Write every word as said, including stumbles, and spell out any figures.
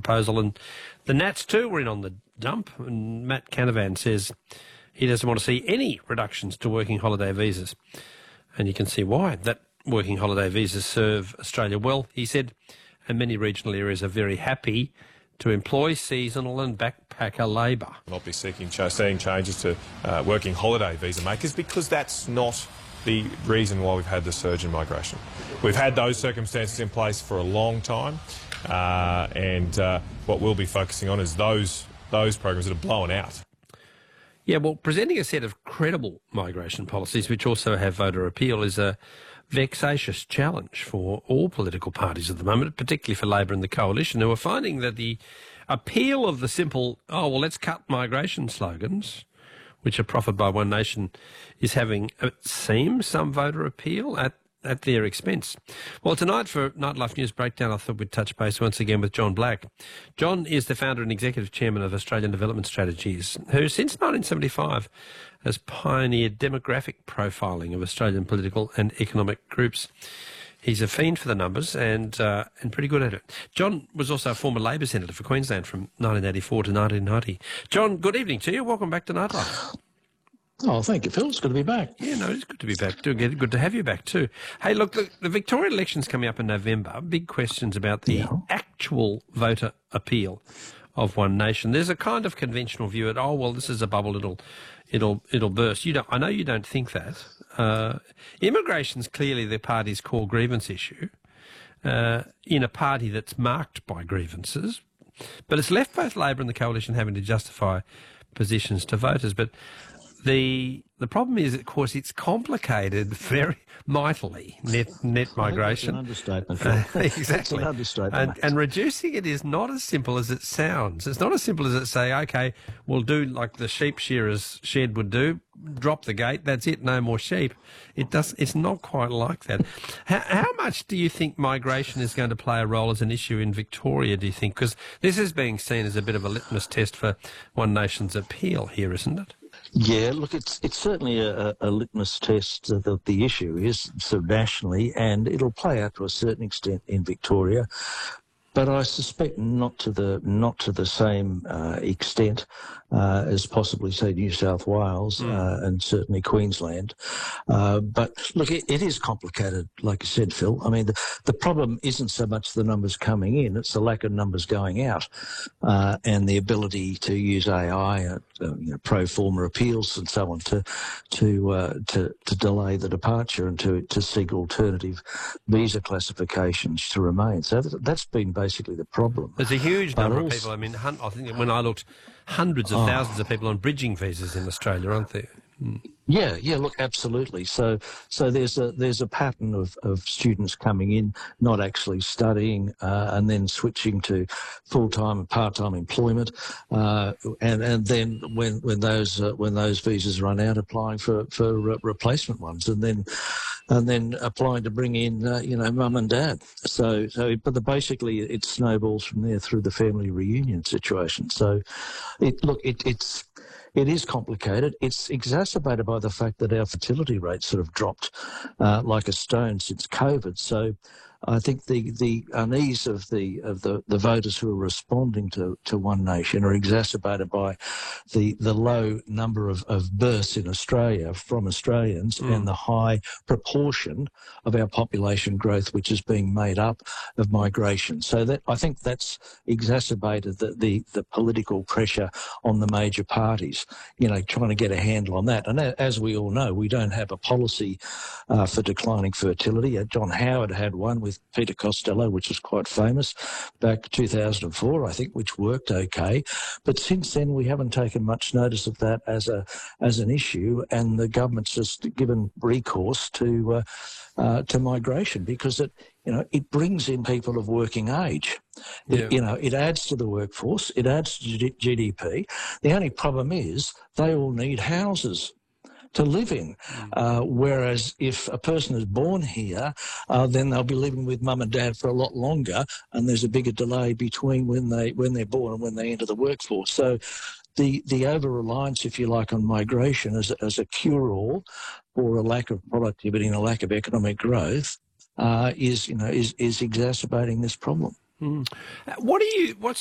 proposal. And the Nats too were in on the dump. And Matt Canavan says he doesn't want to see any reductions to working holiday visas. And you can see why. That working holiday visas serve Australia well, he said, and many regional areas are very happy to employ seasonal and backpacker labour. Not be seeking ch- seeing changes to uh, working holiday visa makers, because that's not the reason why we've had the surge in migration. We've had those circumstances in place for a long time, uh, and uh, what we'll be focusing on is those those programs that are blown out. Yeah, well, presenting a set of credible migration policies which also have voter appeal is a vexatious challenge for all political parties at the moment, particularly for Labor and the Coalition, who are finding that the appeal of the simple, oh, well, let's cut migration slogans, which are proffered by One Nation, is having, it seems, some voter appeal at, at their expense. Well, tonight for Nightlife News Breakdown, I thought we'd touch base once again with John Black. John is the founder and executive chairman of Australian Development Strategies, who since nineteen seventy-five has pioneered demographic profiling of Australian political and economic groups. He's a fiend for the numbers and uh, and pretty good at it. John was also a former Labor senator for Queensland from nineteen eighty-four to nineteen ninety. John, good evening to you. Welcome back to Nightlife. Oh, thank you, Phil. It's good to be back. Yeah, no, it's good to be back. Good good to have you back too. Hey, look, the, the Victorian election's coming up in November. Big questions about the yeah. actual voter appeal of One Nation. There's a kind of conventional view at, oh, well, this is a bubble, it'll it'll it'll burst. You don't. I know you don't think that. Uh, immigration's clearly the party's core grievance issue uh, in a party that's marked by grievances, but it's left both Labor and the Coalition having to justify positions to voters. But the the problem is, of course, it's complicated very mightily, net net migration. That's an understatement. Uh, exactly. That's an understatement. And, and reducing it is not as simple as it sounds. It's not as simple as it say, okay, we'll do like the sheep shearers shed would do, drop the gate, that's it, no more sheep. It does. It's not quite like that. How, how much do you think migration is going to play a role as an issue in Victoria, do you think? Because this is being seen as a bit of a litmus test for One Nation's appeal here, isn't it? Yeah, look, it's it's certainly a, a litmus test that the issue is so nationally, and it'll play out to a certain extent in Victoria, but I suspect not to the not to the same uh, extent uh, as possibly, say, New South Wales mm. uh, and certainly Queensland. Uh, but look, it, it is complicated, like you said, Phil. I mean, the, the problem isn't so much the numbers coming in; it's the lack of numbers going out, uh, and the ability to use A I, uh, you know, pro forma appeals and so on to to uh, to to delay the departure and to to seek alternative visa classifications to remain. So that's been basically the problem. There's a huge number also, of people. I mean, hun- I think when I looked, hundreds of oh. thousands of people on bridging visas in Australia, aren't there? Mm. Yeah, yeah. Look, absolutely. So, so there's a there's a pattern of, of students coming in, not actually studying, uh, and then switching to full time and part time employment, uh, and and then when when those uh, when those visas run out, applying for for re- replacement ones, and then and then applying to bring in uh, you know mum and dad. So so, but the, basically it snowballs from there through the family reunion situation. So, it look it it's. It is complicated. It's exacerbated by the fact that our fertility rate sort of dropped uh, like a stone since COVID. So I think the, the unease of the of the, the voters who are responding to, to One Nation are exacerbated by the the low number of, of births in Australia from Australians mm. and the high proportion of our population growth which is being made up of migration. So that I think that's exacerbated the, the, the political pressure on the major parties, you know, trying to get a handle on that. And as we all know, we don't have a policy uh, for declining fertility. Uh, John Howard had one with Peter Costello, which was quite famous, back to two thousand four, I think, which worked okay. But since then, we haven't taken much notice of that as a as an issue, and the government's just given recourse to uh, uh, to migration because it, you know, it brings in people of working age. It, yeah. You know, it adds to the workforce, it adds to G D P. The only problem is they all need houses to live in, uh, whereas if a person is born here, uh, then they'll be living with mum and dad for a lot longer, and there's a bigger delay between when they when they're born and when they enter the workforce. So, the the over reliance, if you like, on migration as as a cure-all for a lack of productivity and a lack of economic growth uh, is you know is is exacerbating this problem. Mm. What do you? What's